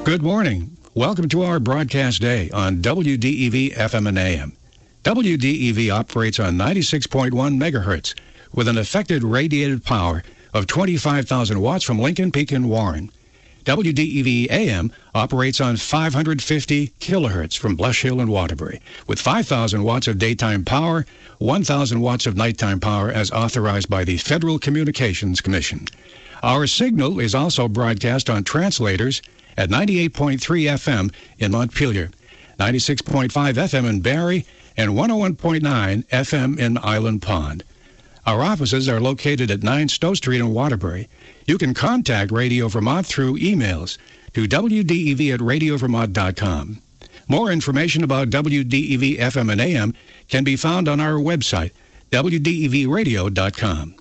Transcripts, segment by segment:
Good morning. Welcome to our broadcast day on WDEV FM and AM. WDEV operates on 96.1 megahertz with an effective radiated power of 25,000 watts from Lincoln Peak and Warren. WDEV AM operates on 550 kilohertz from Blush Hill and Waterbury with 5,000 watts of daytime power, 1,000 watts of nighttime power as authorized by the Federal Communications Commission. Our signal is also broadcast on translators at 98.3 FM in Montpelier, 96.5 FM in Barrie, and 101.9 FM in Island Pond. Our offices are located at 9 Stowe Street in Waterbury. You can contact Radio Vermont through emails to wdev@radiovermont.com. More information about WDEV FM and AM can be found on our website, wdevradio.com.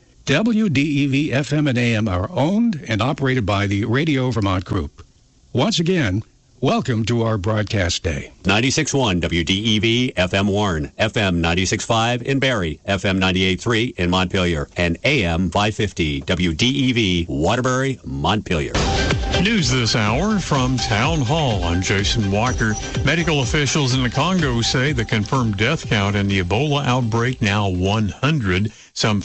WDEV FM and AM are owned and operated by the Radio Vermont Group. Once again, welcome to our broadcast day. 96.1 WDEV FM Warren, FM 96.5 in Barrie, FM 98.3 in Montpelier, and AM 550 WDEV Waterbury, Montpelier. News this hour from Town Hall. I'm Jason Walker. Medical officials in the Congo say the confirmed death count in the Ebola outbreak now 100. Some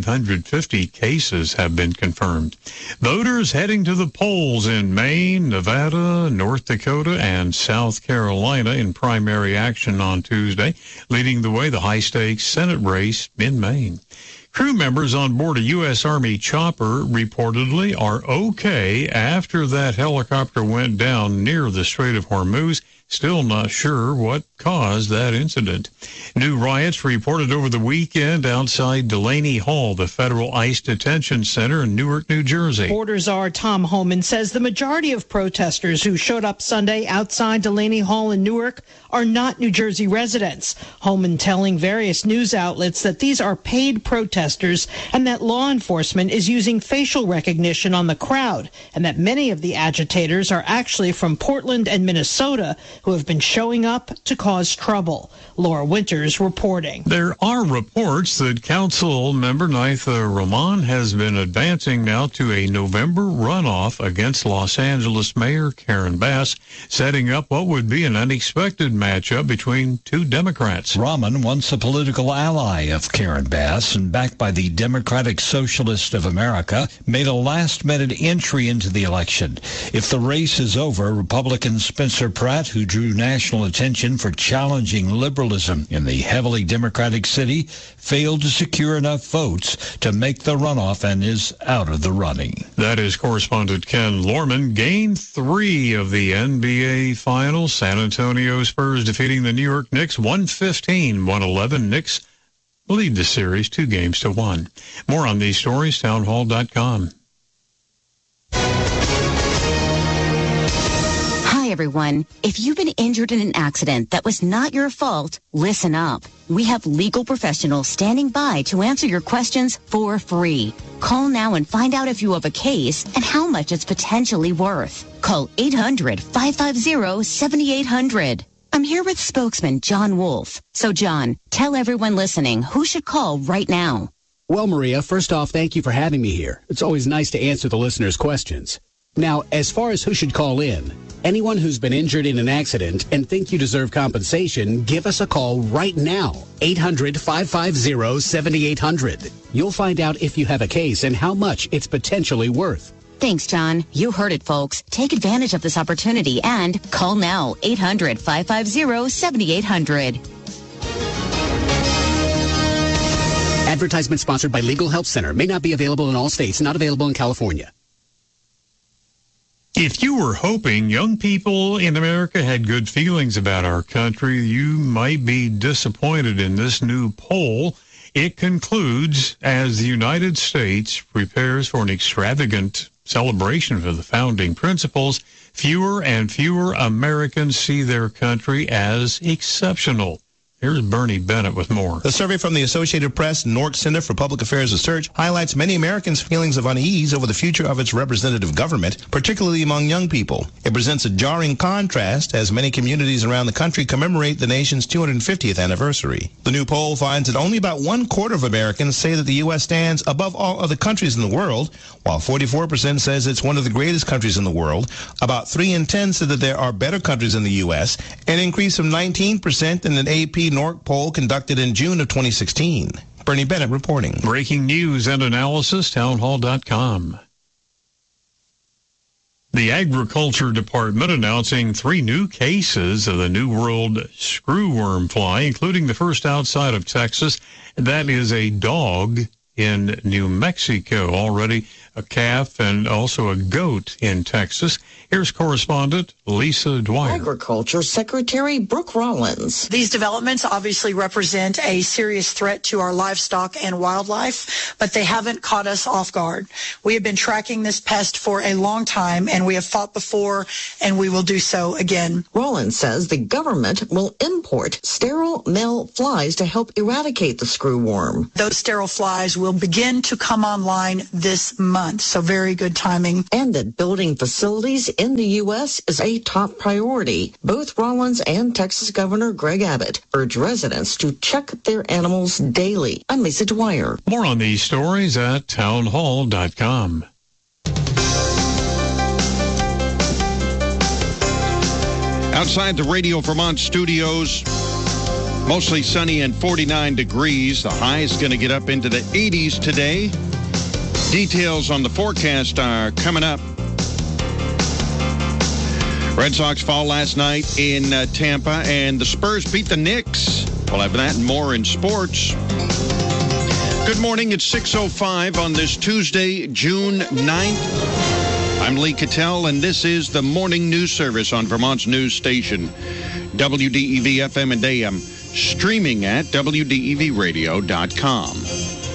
550 cases have been confirmed. Voters heading to the polls in Maine, Nevada, North Dakota, and South Carolina in primary action on Tuesday, leading the way the high-stakes Senate race in Maine. Crew members on board a U.S. Army chopper reportedly are okay after that helicopter went down near the Strait of Hormuz. Still not sure what caused that incident. New riots reported over the weekend outside Delaney Hall, the federal ICE detention center in Newark, New Jersey. Reporters are Tom Homan says the majority of protesters who showed up Sunday outside Delaney Hall in Newark are not New Jersey residents. Homan telling various news outlets that these are paid protesters and that law enforcement is using facial recognition on the crowd and that many of the agitators are actually from Portland and Minnesota who have been showing up to cause trouble. Laura Winters reporting. There are reports that Council member Naitha Rahman has been advancing now to a November runoff against Los Angeles Mayor Karen Bass, setting up what would be an unexpected matchup between two Democrats. Rahman, once a political ally of Karen Bass and backed by the Democratic Socialist of America, made a last-minute entry into the election. If the race is over, Republican Spencer Pratt, who drew national attention for challenging liberalism in the heavily Democratic city, failed to secure enough votes to make the runoff and is out of the running. That is correspondent Ken Lorman. Game 3 of the NBA Finals. San Antonio Spurs defeating the New York Knicks 115-111. Knicks lead the series 2-1. More on these stories, townhall.com. Hi, everyone. If you've been injured in an accident that was not your fault, listen up. We have legal professionals standing by to answer your questions for free. Call now and find out if you have a case and how much it's potentially worth. Call 800-550-7800. I'm here with spokesman John Wolf. So, John, tell everyone listening who should call right now. Well, Maria, first off, thank you for having me here. It's always nice to answer the listeners' questions. Now, as far as who should call in, anyone who's been injured in an accident and think you deserve compensation, give us a call right now. 800-550-7800. You'll find out if you have a case and how much it's potentially worth. Thanks, John. You heard it, folks. Take advantage of this opportunity and call now. 800-550-7800. Advertisement sponsored by Legal Help Center. May not be available in all states. Not available in California. If you were hoping young people in America had good feelings about our country, you might be disappointed in this new poll. It concludes, as the United States prepares for an extravagant celebration of the founding principles, fewer and fewer Americans see their country as exceptional. Here's Bernie Bennett with more. The survey from the Associated Press and Nork Center for Public Affairs Research highlights many Americans' feelings of unease over the future of its representative government, particularly among young people. It presents a jarring contrast as many communities around the country commemorate the nation's 250th anniversary. The new poll finds that only about 1/4 of Americans say that the U.S. stands above all other countries in the world, while 44% says it's one of the greatest countries in the world. About 3 in 10 said that there are better countries in the U.S., an increase from 19% in an AP Nork poll conducted in June of 2016. Bernie Bennett reporting. Breaking news and analysis, townhall.com. The Agriculture Department announcing 3 new cases of the New World screwworm fly, including the first outside of Texas. That is a dog in New Mexico. Already a calf and also a goat in Texas. Here's correspondent Lisa Dwyer. Agriculture Secretary Brooke Rollins. These developments obviously represent a serious threat to our livestock and wildlife, but they haven't caught us off guard. We have been tracking this pest for a long time, and we have fought before, and we will do so again. Rollins says the government will import sterile male flies to help eradicate the screwworm. Those sterile flies will begin to come online this month, so very good timing. And that building facilities in the U.S. is a top priority. Both Rollins and Texas Governor Greg Abbott urge residents to check their animals daily. I'm Lisa Dwyer. More on these stories at townhall.com. Outside the Radio Vermont studios, mostly sunny and 49 degrees. The high is going to get up into the 80s today. Details on the forecast are coming up. Red Sox fall last night in Tampa, and the Spurs beat the Knicks. We'll have that and more in sports. Good morning. It's 6:05 on this Tuesday, June 9th. I'm Lee Cattell, and this is the Morning News Service on Vermont's news station, WDEV FM and AM, streaming at WDEVradio.com.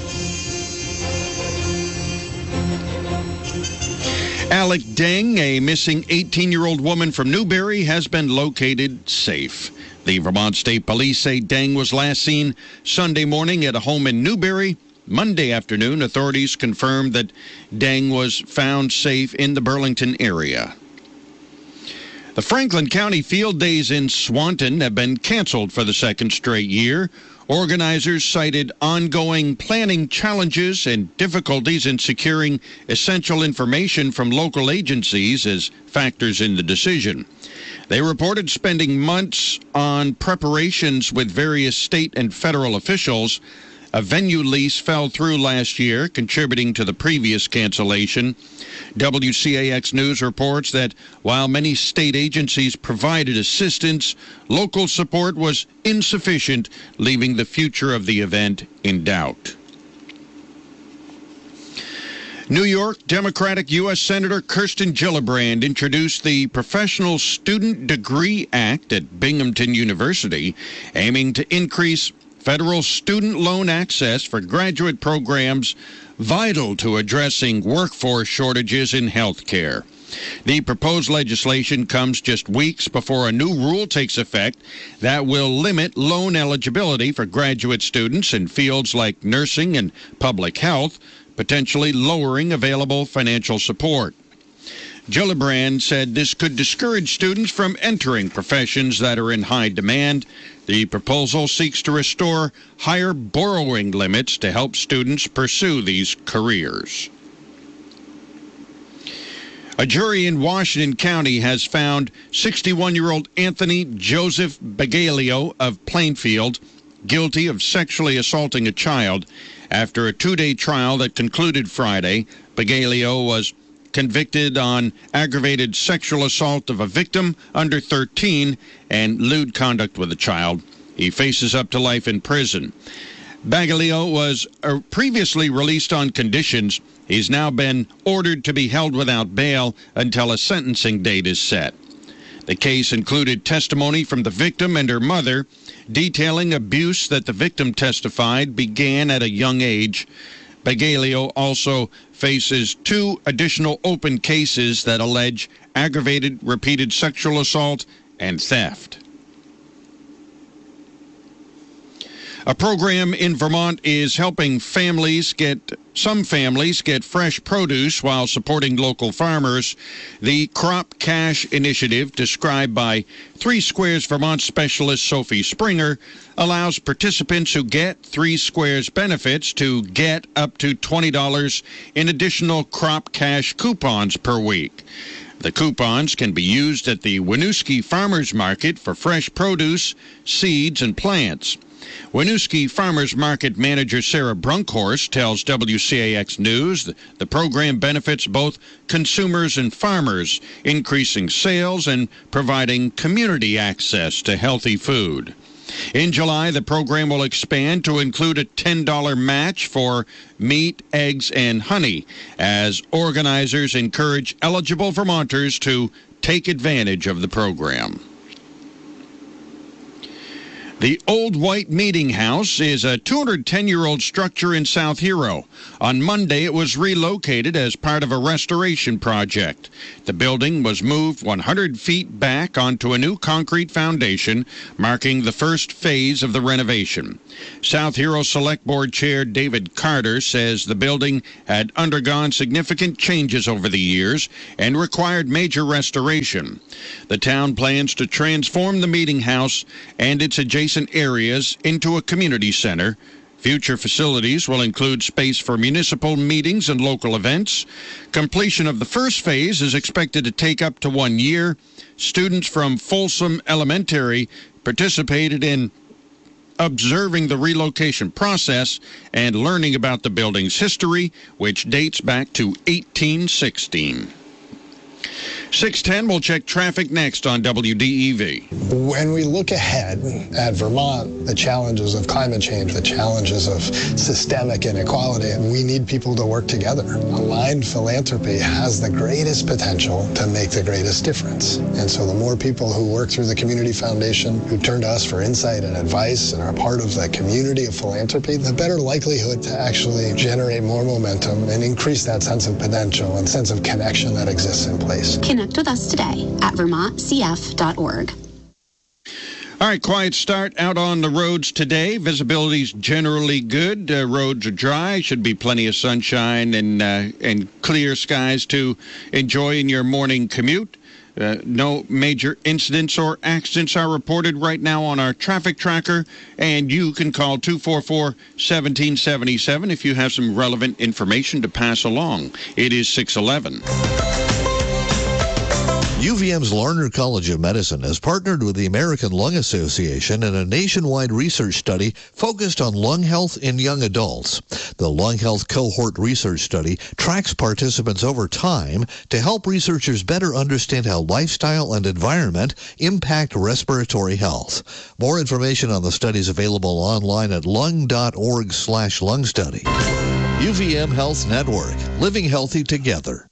Alec Deng, a missing 18-year-old woman from Newberry, has been located safe. The Vermont State Police say Deng was last seen Sunday morning at a home in Newberry. Monday afternoon, authorities confirmed that Deng was found safe in the Burlington area. The Franklin County Field Days in Swanton have been canceled for the second straight year. Organizers cited ongoing planning challenges and difficulties in securing essential information from local agencies as factors in the decision. They reported spending months on preparations with various state and federal officials. A venue lease fell through last year, contributing to the previous cancellation. WCAX News reports that while many state agencies provided assistance, local support was insufficient, leaving the future of the event in doubt. New York Democratic U.S. Senator Kirsten Gillibrand introduced the Professional Student Degree Act at Binghamton University, aiming to increase federal student loan access for graduate programs vital to addressing workforce shortages in health care. The proposed legislation comes just weeks before a new rule takes effect that will limit loan eligibility for graduate students in fields like nursing and public health, potentially lowering available financial support. Gillibrand said this could discourage students from entering professions that are in high demand. The proposal seeks to restore higher borrowing limits to help students pursue these careers. A jury in Washington County has found 61-year-old Anthony Joseph Bagalio of Plainfield guilty of sexually assaulting a child. After a 2-day trial that concluded Friday, Bagalio was convicted on aggravated sexual assault of a victim under 13 and lewd conduct with a child. He faces up to life in prison. Bagalio was previously released on conditions. He's now been ordered to be held without bail until a sentencing date is set. The case included testimony from the victim and her mother, detailing abuse that the victim testified began at a young age. Bagalio also faces 2 additional open cases that allege aggravated repeated sexual assault and theft. A program in Vermont is helping some families get fresh produce while supporting local farmers. The Crop Cash Initiative, described by 3 Squares Vermont specialist Sophie Springer, allows participants who get 3 Squares benefits to get up to $20 in additional Crop Cash coupons per week. The coupons can be used at the Winooski Farmers Market for fresh produce, seeds, and plants. Winooski Farmers Market manager Sarah Brunkhorst tells WCAX News that the program benefits both consumers and farmers, increasing sales and providing community access to healthy food. In July, the program will expand to include a $10 match for meat, eggs, and honey, as organizers encourage eligible Vermonters to take advantage of the program. The Old White Meeting House is a 210-year-old structure in South Hero. On Monday, it was relocated as part of a restoration project. The building was moved 100 feet back onto a new concrete foundation, marking the first phase of the renovation. South Hero Select Board Chair David Carter says the building had undergone significant changes over the years and required major restoration. The town plans to transform the meeting house and its adjacent areas into a community center. Future facilities will include space for municipal meetings and local events. Completion of the first phase is expected to take up to 1 year. Students from Folsom Elementary participated in observing the relocation process and learning about the building's history, which dates back to 1816. 6:10, we'll check traffic next on WDEV. When we look ahead at Vermont, the challenges of climate change, the challenges of systemic inequality, we need people to work together. Aligned philanthropy has the greatest potential to make the greatest difference. And so the more people who work through the Community Foundation, who turn to us for insight and advice and are part of the community of philanthropy, the better likelihood to actually generate more momentum and increase that sense of potential and sense of connection that exists in place. Connect with us today at vermontcf.org. All right, quiet start out on the roads today. Visibility's generally good. Roads are dry. Should be plenty of sunshine and clear skies to enjoy in your morning commute. No major incidents or accidents are reported right now on our traffic tracker, and you can call 244-1777 if you have some relevant information to pass along. It is 6:11. UVM's Larner College of Medicine has partnered with the American Lung Association in a nationwide research study focused on lung health in young adults. The Lung Health Cohort Research Study tracks participants over time to help researchers better understand how lifestyle and environment impact respiratory health. More information on the study is available online at lung.org/lungstudy. UVM Health Network, living healthy together.